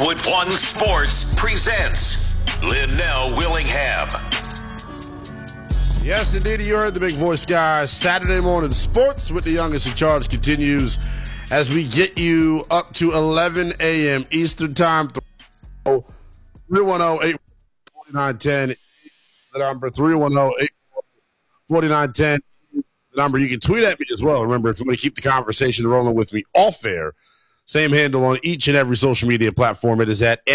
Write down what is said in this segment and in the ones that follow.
Lakewood One Sports presents Linnell Willingham. Yes, indeed, you heard the big voice, guys. Saturday morning sports with the youngest in charge continues as we get you up to 11 a.m. Eastern Time. 310-849-10. The number 310-849-10. The number you can tweet at me as well. Remember, if you want to keep the conversation rolling with me off air, same handle on each and every social media platform. It is at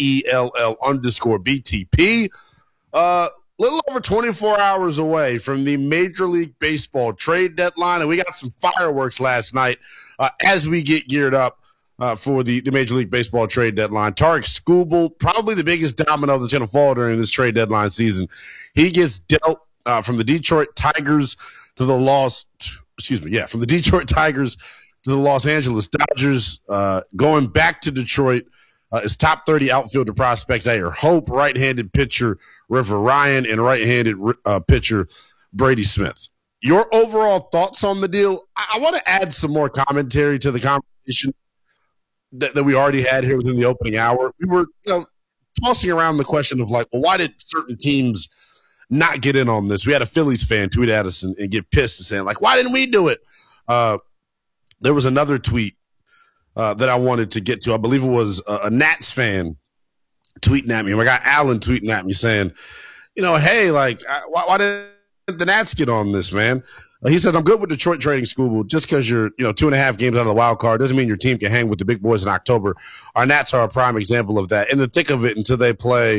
NELL_BTP. Little over 24 hours away from the Major League Baseball trade deadline, and we got some fireworks last night as we get geared up for the Major League Baseball trade deadline. Tarik Skubal, probably the biggest domino that's going to fall during this trade deadline season. He gets dealt from the Detroit Tigers to the from the Detroit Tigers to the Los Angeles Dodgers, going back to Detroit. His top 30 outfielder prospects, Zaire Hope, right-handed pitcher River Ryan, and right-handed pitcher Brady Smith. Your overall thoughts on the deal? I want to add some more commentary to the conversation that we already had here within the opening hour. We were tossing around the question of, well, why did certain teams not get in on this? We had a Phillies fan tweet at us and get pissed and saying, why didn't we do it? There was another tweet that I wanted to get to. I believe it was a Nats fan tweeting at me. My guy Alan tweeting at me saying, hey, why didn't the Nats get on this, man? He says, I'm good with Detroit trading Skubal. Just because you're 2.5 games out of the wild card doesn't mean your team can hang with the big boys in October. Our Nats are a prime example of that. In the thick of it until they play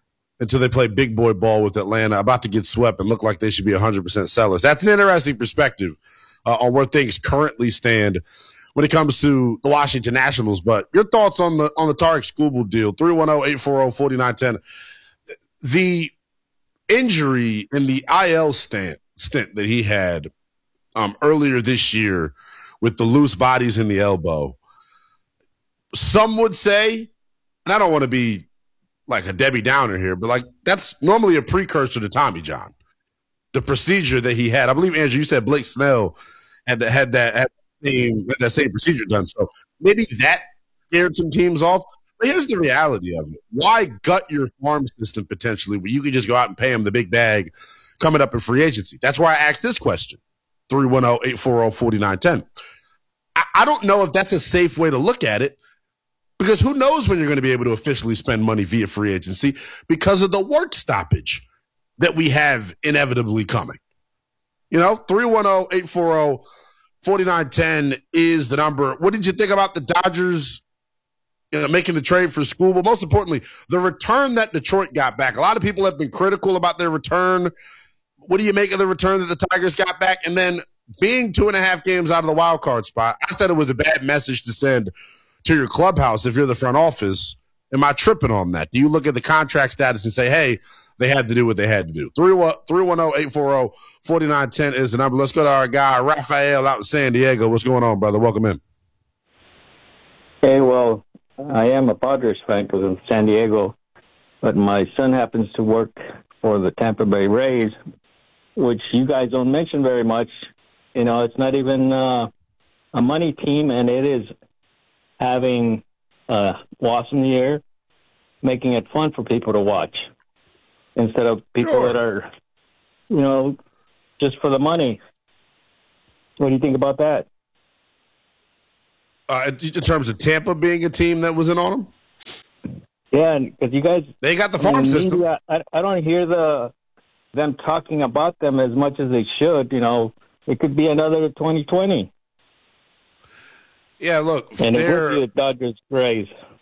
big boy ball with Atlanta, about to get swept and look like they should be 100% sellers. That's an interesting perspective on where things currently stand when it comes to the Washington Nationals. But your thoughts on the Tarik Skubal deal, 310-840-4910. The injury in the IL stint that he had earlier this year with the loose bodies in the elbow, some would say, and I don't want to be like a Debbie Downer here, but that's normally a precursor to Tommy John. The procedure that he had, I believe, Andrew, you said Blake Snell had that same procedure done. So maybe that scared some teams off. But here's the reality of it. Why gut your farm system potentially when you can just go out and pay them the big bag coming up in free agency? That's why I asked this question, 310-840-4910. I don't know if that's a safe way to look at it, because who knows when you're going to be able to officially spend money via free agency because of the work stoppage that we have inevitably coming. 310-840-4910 is the number. What did you think about the Dodgers making the trade for Skubal? Most importantly, the return that Detroit got back. A lot of people have been critical about their return. What do you make of the return that the Tigers got back? And then being 2.5 games out of the wild card spot, I said it was a bad message to send to your clubhouse if you're the front office. Am I tripping on that? Do you look at the contract status and say, hey, they had to do what they had to do? 310-840-4910 is the number. Let's go to our guy, Rafael, out in San Diego. What's going on, brother? Welcome in. Hey, well, I am a Padres fan because I'm in San Diego, but my son happens to work for the Tampa Bay Rays, which you guys don't mention very much. It's not even a money team, and it is having wasp in the air, making it fun for people to watch instead of people that are, just for the money. What do you think about that? In terms of Tampa being a team that was in on them? Yeah, because you guys... They got the farm system. Media, I don't hear them talking about them as much as they should. It could be another 2020. Yeah, look. And it would be the Dodgers Rays.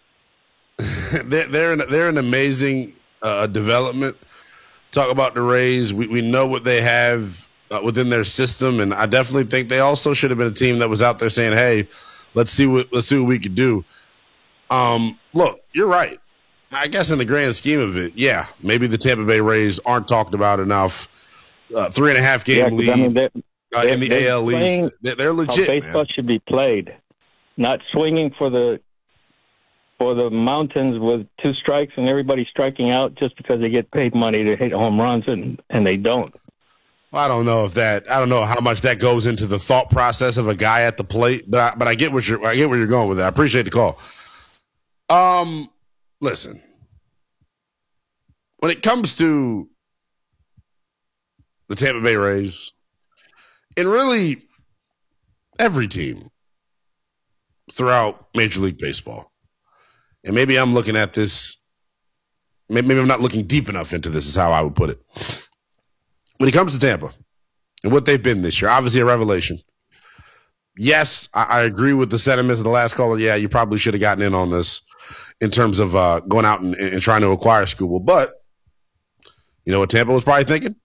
They're an amazing development. Talk about the Rays. We know what they have within their system, and I definitely think they also should have been a team that was out there saying, hey, let's see what we could do. Look, you're right. I guess in the grand scheme of it, yeah, maybe the Tampa Bay Rays aren't talked about enough. 3.5 game lead in the AL East. They're legit. Baseball should be played, not swinging for the mountains with 2 strikes and everybody striking out just because they get paid money to hit home runs and they don't. I don't know how much that goes into the thought process of a guy at the plate, but I get where you're going with that. I appreciate the call. listen, when it comes to the Tampa Bay Rays, and really every team throughout Major League Baseball, and maybe I'm looking at this, maybe I'm not looking deep enough into this, is how I would put it. When it comes to Tampa and what they've been this year, obviously a revelation. Yes, I agree with the sentiments of the last caller. Yeah, you probably should have gotten in on this in terms of going out and trying to acquire Skubal. But you know what Tampa was probably thinking?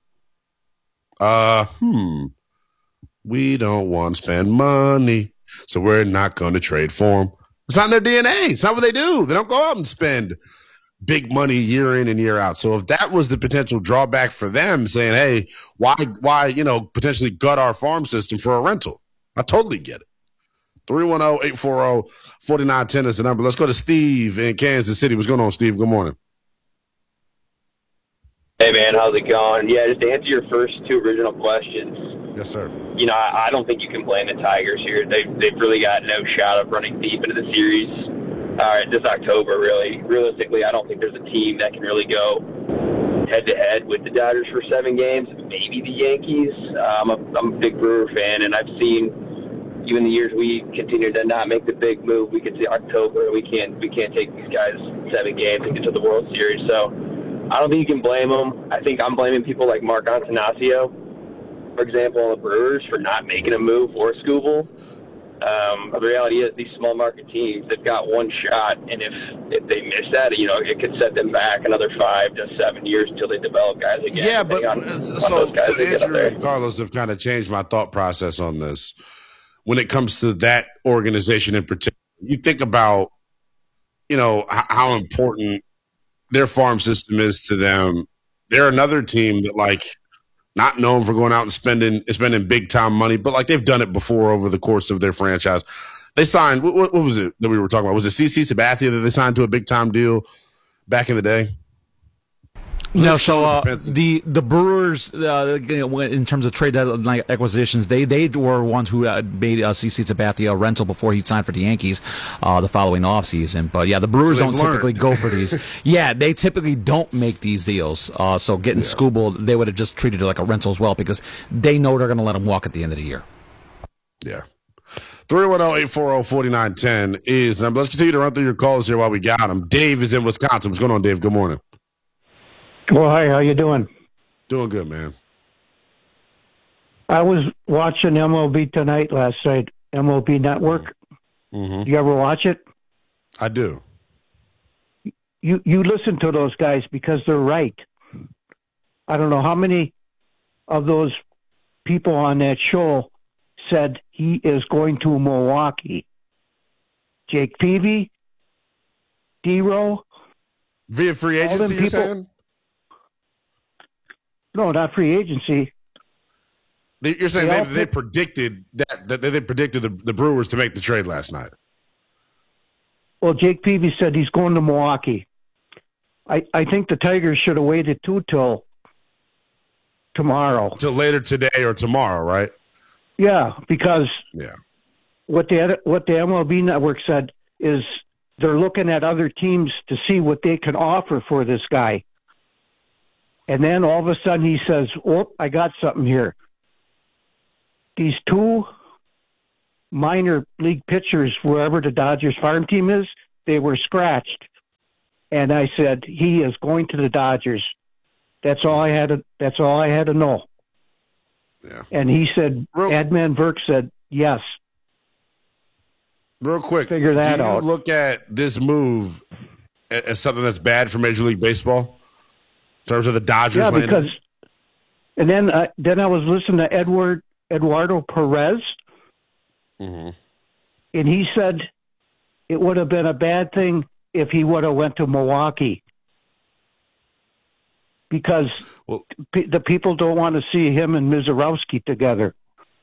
We don't want to spend money, so we're not going to trade for him. It's not in their DNA. It's not what they do. They don't go out and spend big money year in and year out. So if that was the potential drawback for them, saying, hey, why, potentially gut our farm system for a rental? I totally get it. 310-840-4910 is the number. Let's go to Steve in Kansas City. What's going on, Steve? Good morning. Hey, man, how's it going? Yeah, just to answer your first two original questions. Yes, sir. I don't think you can blame the Tigers here. They've really got no shot of running deep into the series this October, really. Realistically, I don't think there's a team that can really go head-to-head with the Dodgers for 7 games. Maybe the Yankees. I'm a big Brewer fan, and I've seen even the years we continue to not make the big move, we get to October, and we can't take these guys 7 games and get to the World Series. So I don't think you can blame them. I think I'm blaming people like Mark Antanasio, for example, on the Brewers for not making a move for Skubal. The reality is these small market teams, they've got one shot, and if they miss that, it could set them back another 5 to 7 years until they develop guys again. Yeah, but so Andrew and Carlos have kind of changed my thought process on this. When it comes to that organization in particular, you think about, how important their farm system is to them. They're another team that, not known for going out and spending big time money, but they've done it before over the course of their franchise. They signed, what was it that we were talking about? Was it CC Sabathia that they signed to a big time deal back in the day? No, so the Brewers, in terms of trade deadline acquisitions, they were ones who made CC Sabathia a rental before he signed for the Yankees the following offseason. But yeah, the Brewers don't typically go for these. Yeah, they typically don't make these deals. So getting Skubal, they would have just treated it like a rental as well because they know they're going to let him walk at the end of the year. Yeah. 310-840-4910 is the number. Let's continue to run through your calls here while we got them. Dave is in Wisconsin. What's going on, Dave? Good morning. Well, hi, how you doing? Doing good, man. I was watching MLB Tonight last night, MLB Network. Mm-hmm. You ever watch it? I do. You listen to those guys because they're right. I don't know how many of those people on that show said he is going to Milwaukee. Jake Peavy, D-Row. Via free agency, you're saying? No, not free agency. You're saying they predicted that they predicted the Brewers to make the trade last night. Well, Jake Peavy said he's going to Milwaukee. I think the Tigers should have waited till tomorrow. Till later today or tomorrow, right? Yeah, because what the MLB Network said is they're looking at other teams to see what they can offer for this guy. And then all of a sudden he says, oh, I got something here. These 2 minor league pitchers, wherever the Dodgers farm team is, they were scratched. And I said, he is going to the Dodgers. That's all I had to know. Yeah. And he said, Adman Burke said, yes. Real quick, figure that out. Do you look at this move as something that's bad for Major League Baseball? In terms of the Dodgers, yeah, because, and then I was listening to Eduardo Perez, mm-hmm. and he said it would have been a bad thing if he would have went to Milwaukee because the people don't want to see him and Mizorowski together.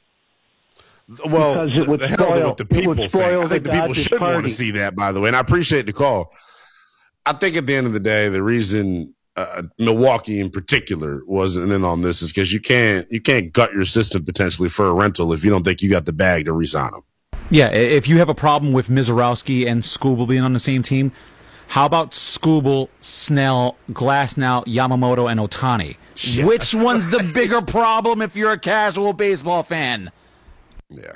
Well, because it would spoil the people think. I think the people should want to see that, by the way, and I appreciate the call. I think at the end of the day, the reason Milwaukee in particular wasn't in on this is because you can't gut your system potentially for a rental if you don't think you got the bag to re-sign him. Yeah, if you have a problem with Mizorowski and Skubal being on the same team, How about Skubal, Snell, Glasnow, Yamamoto, and Ohtani? Yeah. Which one's the bigger problem if you're a casual baseball fan? Yeah.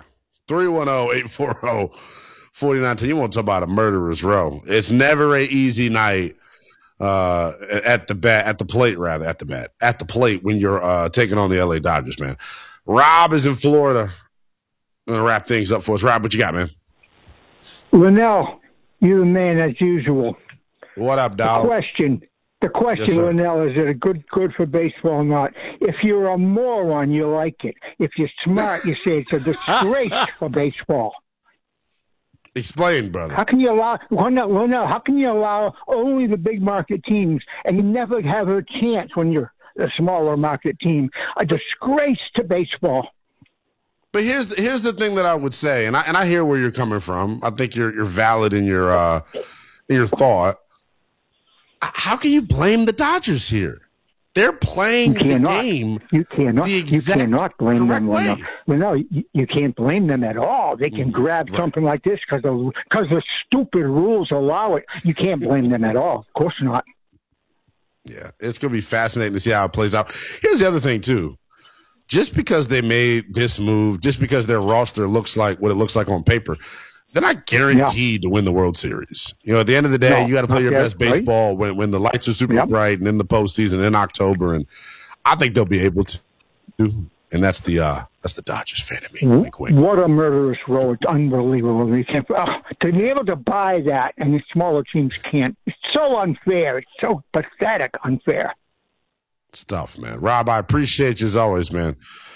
310-840-4910. You want to talk about a murderer's row. It's never an easy night at the plate when you're taking on the LA Dodgers, man. Rob is in Florida. I'm going to wrap things up for us. Rob, what you got, man? Linnell, you're the man as usual. What up, dog? The question, yes, Linnell, is it good for baseball or not? If you're a moron, you like it. If you're smart, you say it's a disgrace for baseball. Explain, brother. How can you allow how can you allow only the big market teams and you never have a chance when you're a smaller market team? A disgrace to baseball. But here's the thing that I would say, and I hear where you're coming from. I think you're valid in your thought. How can you blame the Dodgers here? They're playing the game. You cannot blame them. No, you can't blame them at all. They can grab something like this because the stupid rules allow it. You can't blame them at all. Of course not. Yeah, it's going to be fascinating to see how it plays out. Here's the other thing, too. Just because they made this move, just because their roster looks like what it looks like on paper, they're not guaranteed to win the World Series. You know, at the end of the day, you got to play your best baseball when the lights are super bright and in the postseason in October. And I think they'll be able to. And that's the Dodgers fan of me. Wink, wink. What a murderous row. It's unbelievable. To be able to buy that and the smaller teams can't. It's so unfair. It's so pathetic unfair. Stuff, man. Rob, I appreciate you as always, man.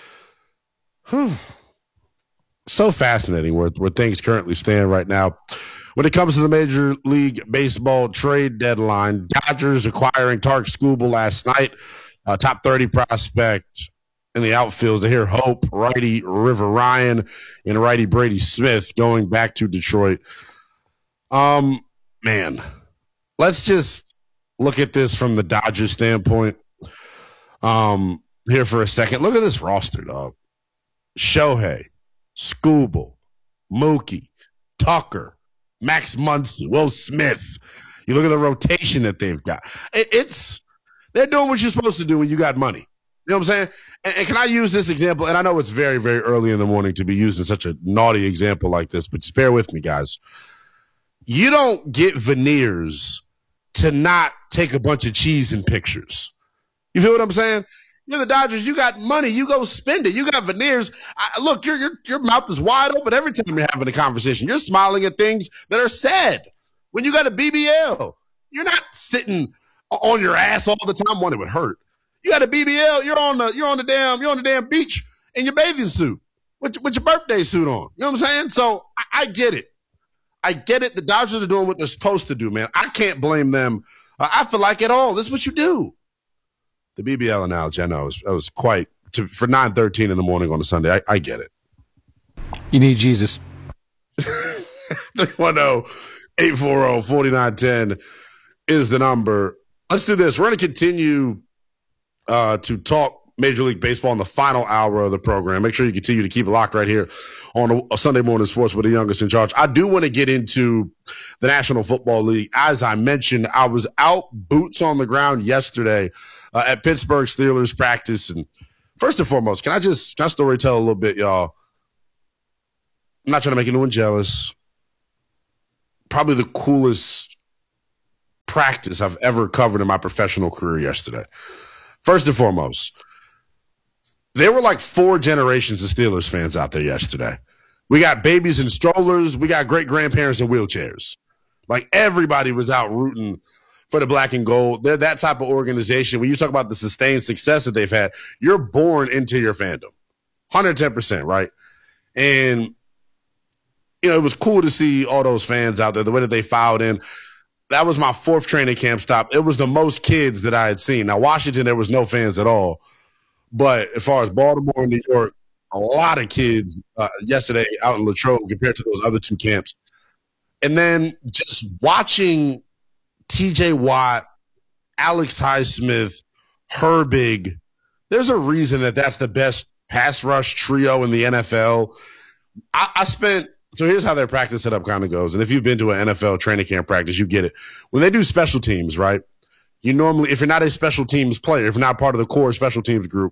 So fascinating where things currently stand right now. When it comes to the Major League Baseball trade deadline, Dodgers acquiring Tarik Skubal last night, top 30 prospect in the outfields. I hear hope, righty River Ryan and righty Brady Smith going back to Detroit. Man, let's just look at this from the Dodgers standpoint. Here for a second. Look at this roster, dog. Shohei, Skubal, Mookie, Tucker, Max Muncy, Will Smith. You look at the rotation that they've got. They're doing what you're supposed to do when you got money. You know what I'm saying? And can I use this example? And I know it's very, very early in the morning to be using such a naughty example like this, but just bear with me, guys. You don't get veneers to not take a bunch of cheese in pictures. You feel what I'm saying? You're the Dodgers. You got money. You go spend it. You got veneers. Look, your mouth is wide open every time you're having a conversation. You're smiling at things that are sad. When you got a BBL, you're not sitting on your ass all the time. One, it would hurt. You got a BBL. You're on the damn beach in your bathing suit with your birthday suit on. You know what I'm saying? So I get it. I get it. The Dodgers are doing what they're supposed to do, man. I can't blame them. I feel like at all. This is what you do. The BBL analogy, I know, was quite for 9:13 in the morning on a Sunday. I get it. You need Jesus. 310-840-4910 is the number. Let's do this. We're going to continue to talk Major League Baseball in the final hour of the program. Make sure you continue to keep it locked right here on a Sunday Morning Sports with the youngest in charge. I do want to get into the National Football League. As I mentioned, I was out boots on the ground yesterday at Pittsburgh Steelers practice. And first and foremost, can I story tell a little bit, y'all? I'm not trying to make anyone jealous. Probably the coolest practice I've ever covered in my professional career yesterday. First and foremost, there were like 4 generations of Steelers fans out there yesterday. We got babies in strollers. We got great-grandparents in wheelchairs. Like, everybody was out rooting for the black and gold. They're that type of organization. When you talk about the sustained success that they've had, you're born into your fandom. 110%, right? And, you know, it was cool to see all those fans out there, the way that they filed in. That was my 4th training camp stop. It was the most kids that I had seen. Now, Washington, there was no fans at all. But as far as Baltimore and New York, a lot of kids yesterday out in Latrobe compared to those other 2 camps. And then just watching TJ Watt, Alex Highsmith, Herbig, there's a reason that's the best pass rush trio in the NFL. I spent So here's how their practice setup kind of goes. And if you've been to an NFL training camp practice, you get it. When they do special teams, right? You normally, if you're not a special teams player, if you're not part of the core special teams group,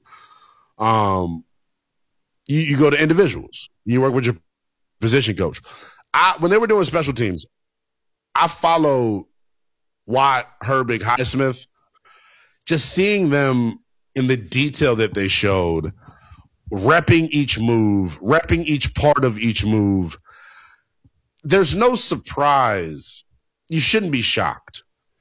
you go to individuals. You work with your position coach. When they were doing special teams, I followed Watt, Herbig, Highsmith, just seeing them in the detail that they showed, repping each move, repping each part of each move. There's no surprise. You shouldn't be shocked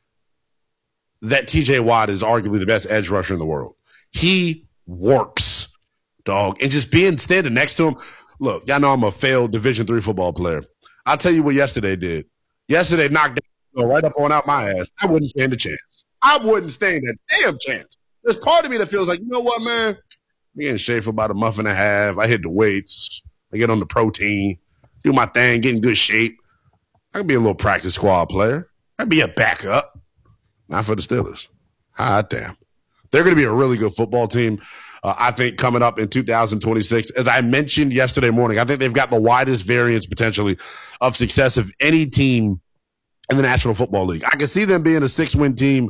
that TJ Watt is arguably the best edge rusher in the world. He works, dog. And just standing next to him. Look, y'all know I'm a failed Division III football player. I'll tell you what yesterday did. Yesterday knocked right up on out my ass. I wouldn't stand a chance. I wouldn't stand a damn chance. There's part of me that feels like, you know what, man? Me in shape for about a month and a half. I hit the weights. I get on the protein. Do my thing, get in good shape. I can be a little practice squad player. I'd be a backup. Not for the Steelers. Hot damn. They're going to be a really good football team, I think, coming up in 2026. As I mentioned yesterday morning, I think they've got the widest variance potentially of success of any team in the National Football League. I can see them being a 6-win team,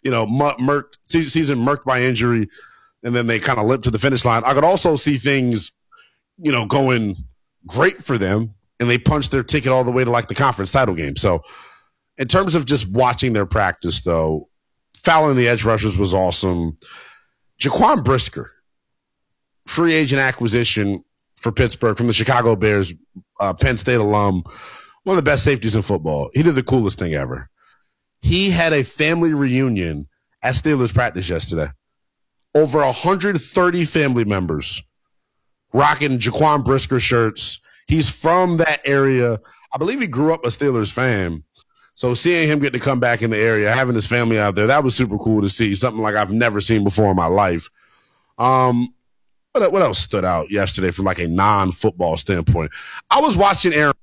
season murked by injury, and then they kind of limp to the finish line. I could also see things, going great for them, and they punch their ticket all the way to like the conference title game. So in terms of just watching their practice, though, fouling the edge rushers was awesome. Jaquan Brisker, free agent acquisition for Pittsburgh from the Chicago Bears, Penn State alum, one of the best safeties in football. He did the coolest thing ever. He had a family reunion at Steelers practice yesterday. Over 130 family members rocking Jaquan Brisker shirts. He's from that area. I believe he grew up a Steelers fan. So seeing him get to come back in the area, having his family out there, that was super cool to see. Something like I've never seen before in my life. What else stood out yesterday from like a non-football standpoint? I was watching Aaron